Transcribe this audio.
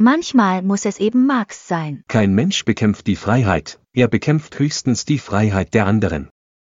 Manchmal muss es eben Marx sein. Kein Mensch bekämpft die Freiheit, er bekämpft höchstens die Freiheit der anderen.